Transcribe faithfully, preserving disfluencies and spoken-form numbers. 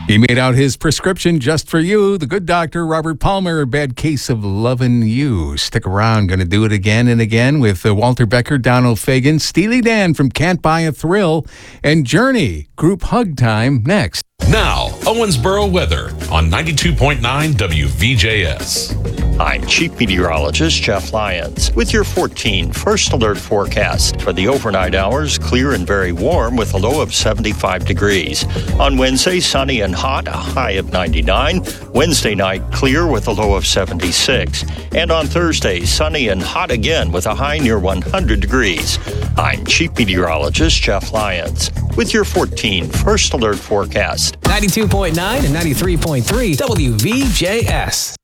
He made out his prescription just for you. The good doctor, Robert Palmer, A Bad Case of Lovin' You. Stick around. Going to do it again and again with uh, Walter Becker, Donald Fagen, Steely Dan from Can't Buy a Thrill, and Journey. Group hug time next. Now, Owensboro weather on ninety-two point nine W V J S. I'm Chief Meteorologist Jeff Lyons with your fourteen First Alert forecast. For the overnight hours, clear and very warm with a low of seventy-five degrees. On Wednesday, sunny and hot, a high of ninety-nine. Wednesday night, clear with a low of seventy-six. And on Thursday, sunny and hot again with a high near one hundred degrees. I'm Chief Meteorologist Jeff Lyons with your fourteen First Alert forecast. ninety-two point nine and ninety-three point three W V J S.